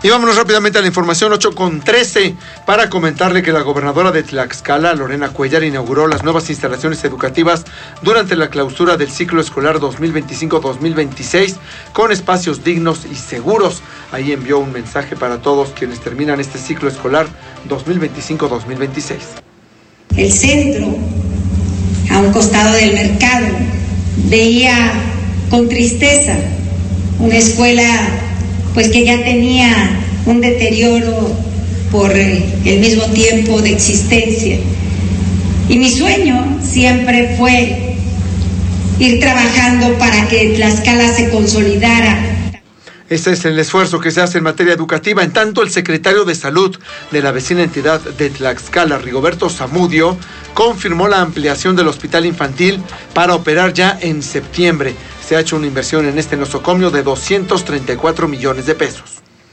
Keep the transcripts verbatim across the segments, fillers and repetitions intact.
Y vámonos rápidamente a la información ocho con trece para comentarle que la gobernadora de Tlaxcala, Lorena Cuellar, inauguró las nuevas instalaciones educativas durante la clausura del ciclo escolar dos mil veinticinco dos mil veintiséis con espacios dignos y seguros. Ahí envió un mensaje para todos quienes terminan este ciclo escolar dos mil veinticinco dos mil veintiséis. El centro, a un costado del mercado, veía con tristeza una escuela pues que ya tenía un deterioro por el mismo tiempo de existencia. Y mi sueño siempre fue ir trabajando para que Tlaxcala se consolidara. Este es el esfuerzo que se hace en materia educativa. En tanto, el secretario de Salud de la vecina entidad de Tlaxcala, Rigoberto Zamudio, confirmó la ampliación del hospital infantil para operar ya en septiembre. Se ha hecho una inversión en este nosocomio de doscientos treinta y cuatro millones de pesos.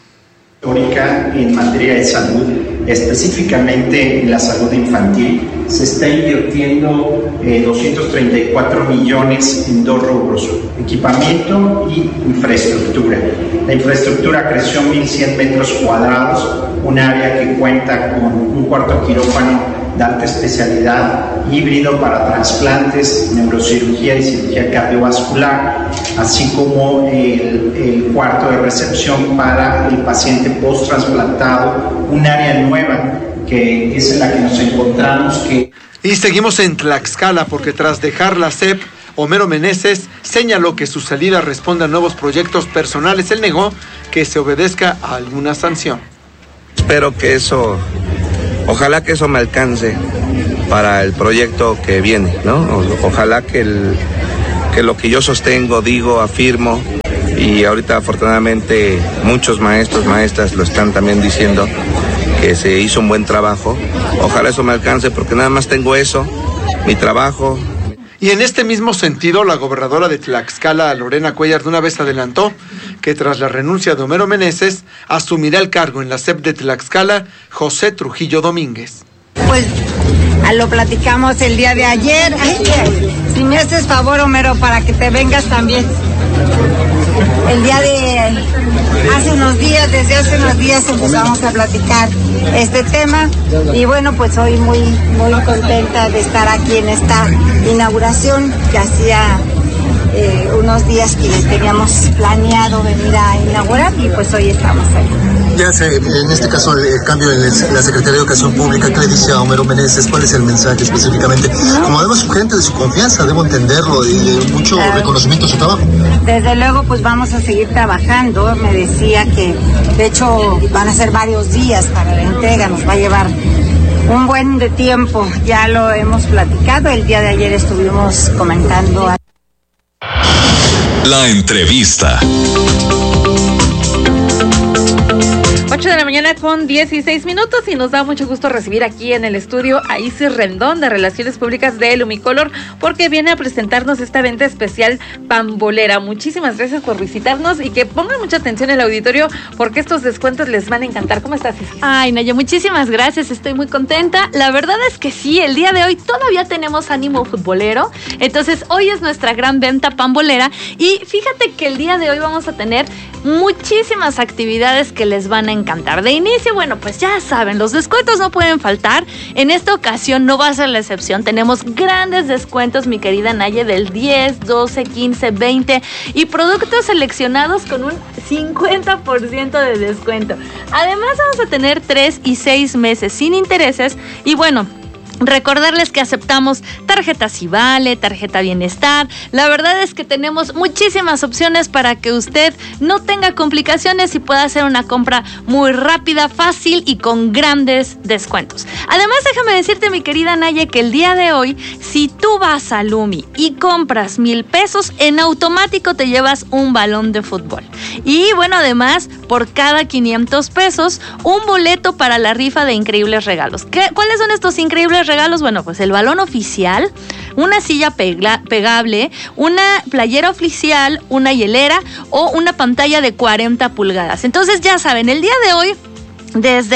En materia de salud, específicamente en la salud infantil, se está invirtiendo eh, doscientos treinta y cuatro millones en dos rubros: equipamiento y infraestructura. La infraestructura creció mil cien metros cuadrados, un área que cuenta con un cuarto quirófano de alta especialidad híbrido para trasplantes, neurocirugía y cirugía cardiovascular, así como el, el cuarto de recepción para el paciente post-trasplantado, un área nueva que es en la que nos encontramos. Que... Y seguimos en Tlaxcala porque tras dejar la S E P, Homero Meneses señaló que su salida responde a nuevos proyectos personales. Él negó que se obedezca a alguna sanción. Espero que eso... Ojalá que eso me alcance para el proyecto que viene, ¿no? Ojalá que, el, que lo que yo sostengo, digo, afirmo, y ahorita afortunadamente muchos maestros, maestras lo están también diciendo, que se hizo un buen trabajo. Ojalá eso me alcance porque nada más tengo eso, mi trabajo. Y en este mismo sentido, la gobernadora de Tlaxcala, Lorena Cuellar, de una vez adelantó que tras la renuncia de Homero Meneses, asumirá el cargo en la S E P de Tlaxcala José Trujillo Domínguez. Pues lo platicamos el día de ayer. Ay, si me haces favor, Homero, para que te vengas también. El día de hace unos días, desde hace unos días empezamos a platicar este tema y bueno, pues hoy muy, muy contenta de estar aquí en esta inauguración que hacía eh, unos días que teníamos planeado venir a inaugurar y pues hoy estamos ahí. Ya sé, en este caso el, el cambio en la Secretaría de Educación Pública, ¿qué le dice a Homero Meneses? ¿Cuál es el mensaje específicamente? No. Como además su gente de su confianza, debo entenderlo, y de mucho claro. reconocimiento a su trabajo. Desde luego, pues vamos a seguir trabajando. Me decía que, de hecho, van a ser varios días para la entrega, nos va a llevar un buen de tiempo. Ya lo hemos platicado, el día de ayer estuvimos comentando. A... La entrevista. ocho de la mañana con dieciséis minutos y nos da mucho gusto recibir aquí en el estudio a Isis Rendón de Relaciones Públicas de Lumicolor porque viene a presentarnos esta venta especial Pambolera. Muchísimas gracias por visitarnos y que pongan mucha atención en el auditorio porque estos descuentos les van a encantar. ¿Cómo estás, Isis? Ay, Naya, muchísimas gracias, estoy muy contenta. La verdad es que sí, el día de hoy todavía tenemos ánimo futbolero, entonces hoy es nuestra gran venta Pambolera y fíjate que el día de hoy vamos a tener muchísimas actividades que les van a encantar. De inicio, bueno, pues ya saben, los descuentos no pueden faltar. En esta ocasión no va a ser la excepción. Tenemos grandes descuentos, mi querida Naye, del diez, doce, quince, veinte y productos seleccionados con un cincuenta por ciento de descuento. Además, vamos a tener tres y seis meses sin intereses y bueno, recordarles que aceptamos tarjeta Civale, tarjeta Bienestar. La verdad es que tenemos muchísimas opciones para que usted no tenga complicaciones y pueda hacer una compra muy rápida, fácil y con grandes descuentos. Además, déjame decirte, mi querida Naye, que el día de hoy, si tú vas a Lumi y compras mil pesos, en automático te llevas un balón de fútbol. Y bueno, además, por cada quinientos pesos, un boleto para la rifa de increíbles regalos. ¿Qué, ¿Cuáles son estos increíbles regalos? Bueno, pues el balón oficial, una silla pega- pegable, una playera oficial, una hielera o una pantalla de cuarenta pulgadas. Entonces ya saben, el día de hoy, desde las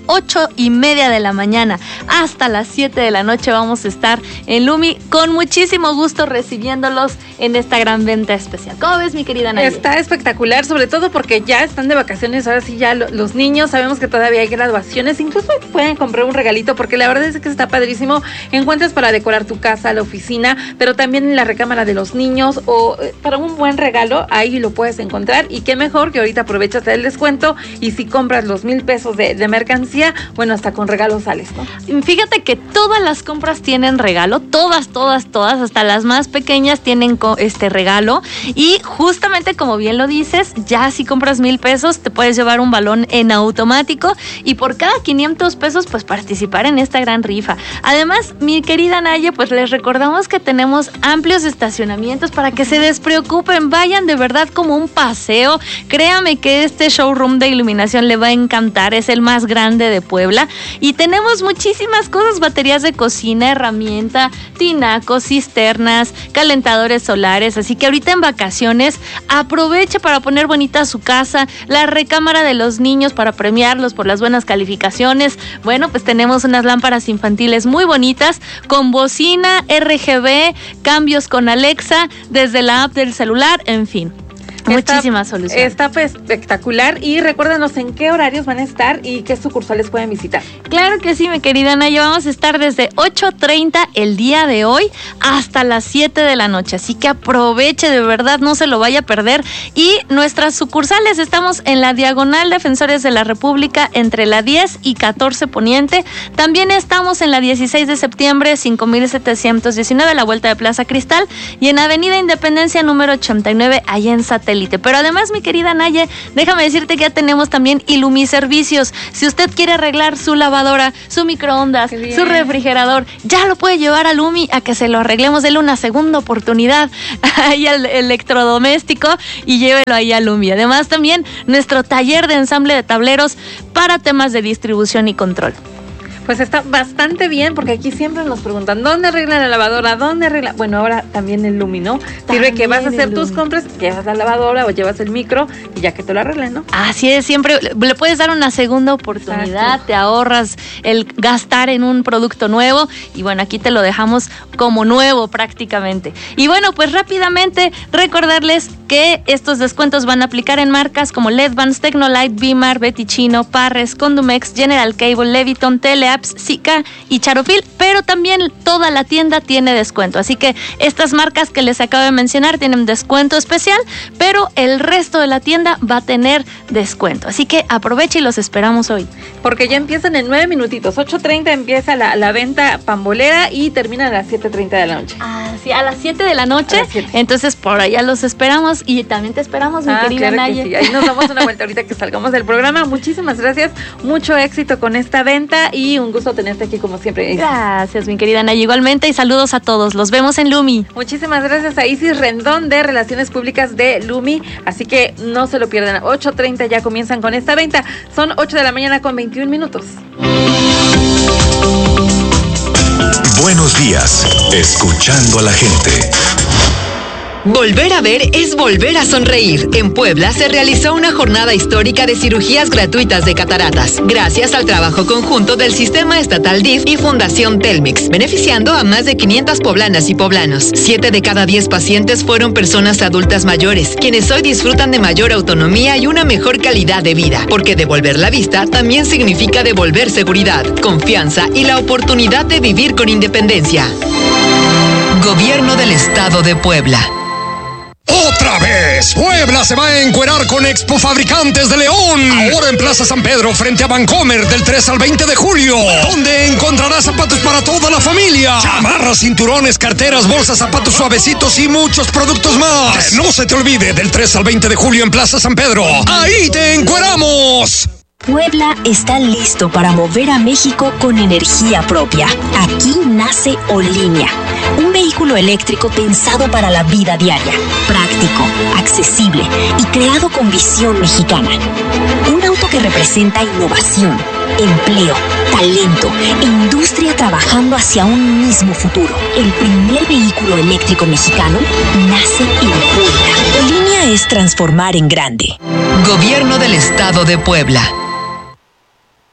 ocho y media de la mañana hasta las siete de la noche vamos a estar en Lumi con muchísimo gusto recibiéndolos en esta gran venta especial. ¿Cómo ves, mi querida Naye? Está espectacular, sobre todo porque ya están de vacaciones, ahora sí ya lo, los niños, sabemos que todavía hay graduaciones, incluso pueden comprar un regalito, porque la verdad es que está padrísimo. Encuentras para decorar tu casa, la oficina, pero también en la recámara de los niños o eh, para un buen regalo, ahí lo puedes encontrar. Y qué mejor que ahorita aprovechas el descuento y si compras los mil pesos de, de mercancía, bueno, hasta con regalo sales, ¿no? Fíjate que todas las compras tienen regalo, todas, todas, todas, hasta las más pequeñas tienen este regalo. Y justamente como bien lo dices, ya si compras mil pesos te puedes llevar un balón en automático y por cada quinientos pesos pues participar en esta gran rifa. Además, mi querida Naye, pues les recordamos que tenemos amplios estacionamientos para que se despreocupen, vayan de verdad como un paseo. Créame que este showroom de iluminación le va a encantar, es el más grande de Puebla y tenemos muchísimas cosas, baterías de cocina, herramienta, tinacos, cisternas, calentadores solares, así que ahorita en vacaciones aproveche para poner bonita su casa, la recámara de los niños para premiarlos por las buenas calificaciones. Bueno, pues tenemos unas lámparas infantiles muy bonitas con bocina, R G B, cambios con Alexa desde la app del celular, en fin. Muchísimas soluciones. Está espectacular y recuérdanos en qué horarios van a estar y qué sucursales pueden visitar. Claro que sí, mi querida Naya, vamos a estar desde ocho treinta el día de hoy hasta las siete de la noche, así que aproveche, de verdad, no se lo vaya a perder. Y nuestras sucursales, estamos en la Diagonal Defensores de la República entre la diez y catorce Poniente, también estamos en la dieciséis de septiembre, cinco mil setecientos diecinueve, a la vuelta de Plaza Cristal, y en Avenida Independencia número ochenta y nueve, allá en Satélite. Pero además, mi querida Naye, déjame decirte que ya tenemos también Ilumi Servicios. Si usted quiere arreglar su lavadora, su microondas, su refrigerador, ya lo puede llevar a Lumi a que se lo arreglemos, déle una segunda oportunidad ahí al electrodoméstico y llévelo ahí a Lumi. Además, también nuestro taller de ensamble de tableros para temas de distribución y control. Pues está bastante bien, porque aquí siempre nos preguntan, ¿dónde arregla la lavadora? ¿Dónde arregla? Bueno, ahora también el Lumi, ¿no? Sirve que vas a hacer tus compras, llevas la lavadora o llevas el micro y ya que te lo arreglen, ¿no? Así es, siempre le puedes dar una segunda oportunidad, exacto. Te ahorras el gastar en un producto nuevo y bueno, aquí te lo dejamos como nuevo prácticamente. Y bueno, pues rápidamente recordarles que estos descuentos van a aplicar en marcas como Ledvance, Tecnolite, Bimar, Betty Chino, Parres, Condumex, General Cable, Leviton, Teleapps, Zika y Charofil, pero también toda la tienda tiene descuento, así que estas marcas que les acabo de mencionar tienen descuento especial, pero el resto de la tienda va a tener descuento, así que aproveche y los esperamos hoy. Porque ya empiezan en nueve minutitos, ocho treinta empieza la, la venta pambolera y termina a las siete treinta de la noche. Ah, sí, a las siete de la noche, entonces por allá los esperamos y también te esperamos, mi ah, querida claro Naye. Que sí. Ahí nos damos una vuelta ahorita que salgamos del programa. Muchísimas gracias, mucho éxito con esta venta y un gusto tenerte aquí como siempre. Gracias, mi querida Naye, igualmente, y saludos a todos, los vemos en Lumi. Muchísimas gracias a Isis Rendón de Relaciones Públicas de Lumi, así que no se lo pierdan, ocho treinta ya comienzan con esta venta, son ocho de la mañana con veintiún minutos. Buenos días, escuchando a la gente. Volver a ver es volver a sonreír. En Puebla se realizó una jornada histórica de cirugías gratuitas de cataratas, gracias al trabajo conjunto del Sistema Estatal D I F y Fundación Telmex, beneficiando a más de quinientas poblanas y poblanos. Siete de cada diez pacientes fueron personas adultas mayores, quienes hoy disfrutan de mayor autonomía y una mejor calidad de vida, porque devolver la vista también significa devolver seguridad, confianza y la oportunidad de vivir con independencia. Gobierno del Estado de Puebla. ¡Otra vez! Puebla se va a encuerar con Expo Fabricantes de León. Ahora en Plaza San Pedro, frente a Vancomer, del tres al veinte de julio. Donde encontrarás zapatos para toda la familia. Chamarras, cinturones, carteras, bolsas, zapatos suavecitos y muchos productos más. Que no se te olvide, del tres al veinte de julio en Plaza San Pedro. ¡Ahí te encueramos! Puebla está listo para mover a México con energía propia. Aquí nace Olinia, un vehículo eléctrico pensado para la vida diaria, práctico, accesible y creado con visión mexicana. Un auto que representa innovación, empleo, talento e industria trabajando hacia un mismo futuro. El primer vehículo eléctrico mexicano nace en Puebla. Olinia es transformar en grande. Gobierno del Estado de Puebla.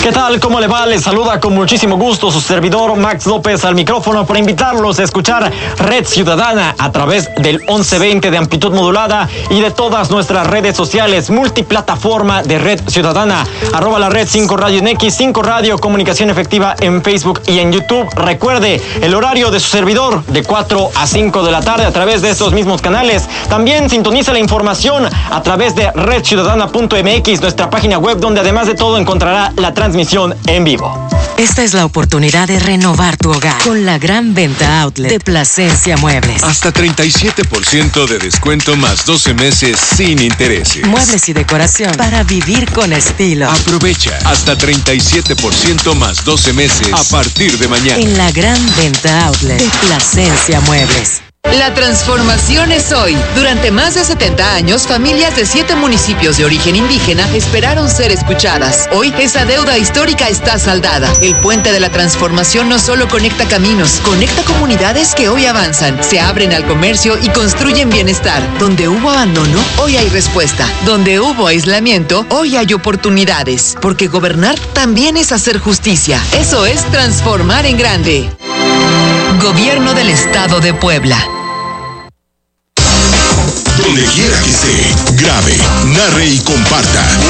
¿Qué tal? ¿Cómo le va? Les saluda con muchísimo gusto su servidor Max López al micrófono para invitarlos a escuchar Red Ciudadana a través del once veinte de amplitud modulada y de todas nuestras redes sociales, multiplataforma de Red Ciudadana, arroba la red cinco Radio en X, cinco Radio, comunicación efectiva en Facebook y en YouTube. Recuerde el horario de su servidor de cuatro a cinco de la tarde a través de estos mismos canales. También sintoniza la información a través de red ciudadana punto m x, nuestra página web, donde además de todo encontrará la transmisión en vivo. Esta es la oportunidad de renovar tu hogar con la gran venta outlet de Plasencia Muebles. Hasta treinta y siete por ciento de descuento más doce meses sin intereses. Muebles y decoración para vivir con estilo. Aprovecha hasta treinta y siete por ciento más doce meses a partir de mañana. En la gran venta outlet de Plasencia Muebles. La transformación es hoy. Durante más de setenta años, familias de siete municipios de origen indígena esperaron ser escuchadas. Hoy, esa deuda histórica está saldada. El puente de la transformación no solo conecta caminos, conecta comunidades que hoy avanzan, se abren al comercio y construyen bienestar. Donde hubo abandono, hoy hay respuesta. Donde hubo aislamiento, hoy hay oportunidades. Porque gobernar también es hacer justicia. Eso es transformar en grande. Gobierno del Estado de Puebla. Donde quiera que esté, grabe, narre y comparta.